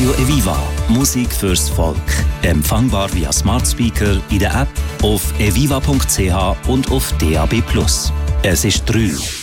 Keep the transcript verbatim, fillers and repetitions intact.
Radio Eviva. Musik fürs Volk. Empfangbar via Smart Speaker, in der App, auf eviva punkt c h und auf D A B plus. Es ist drei.